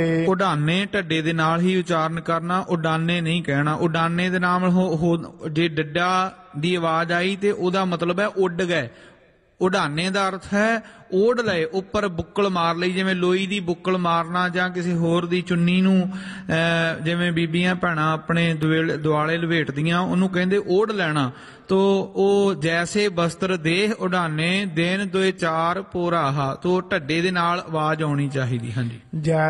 ਉਡਾਨੇ ਢੱਡੇ ਦੇ ਨਾਲ ਹੀ ਉਚਾਰਨ ਕਰਨਾ, ਉਡਾਨੇ ਨਹੀਂ ਕਹਿਣਾ। ਉਡਾਨੇ ਦੇ ਨਾਲ ਜੇ ਡੱਡਾ ਦੀ ਆਵਾਜ਼ ਆਈ ਤੇ ਉਹਦਾ ਮਤਲਬ ਹੈ ਉੱਡ ਗਏ। ਉਡਾਨੇ ਦਾ ਅਰਥ ਹੈ ਓੜ ਲਏ, ਉੱਪਰ ਬੁੱਕਲ ਮਾਰ ਲਈ, ਜਿਵੇਂ ਲੋਈ ਦੀ ਬੁੱਕਲ ਮਾਰਨਾ ਜਾਂ ਕਿਸੇ ਹੋਰ ਦੀ ਚੁੰਨੀ ਨੂੰ ਜਿਵੇਂ ਬੀਬੀਆਂ ਭੈਣਾਂ ਆਪਣੇ ਦੁਆਲੇ ਲਵੇਟਦੀਆਂ, ਉਹਨੂੰ ਕਹਿੰਦੇ ਓੜ ਲੈਣਾ। ਤੋ ਉਹ ਜੈਸੇ ਬਸਤਰ ਦੇਹ ਉਡਾਨੇ, ਦਿਨ ਦੋਏ ਚਾਰ ਪੋਰਾਹਾ, ਤੋ ਢੱਡੇ ਦੇ ਨਾਲ ਆਵਾਜ਼ ਆਉਣੀ ਚਾਹੀਦੀ। ਹਾਂਜੀ।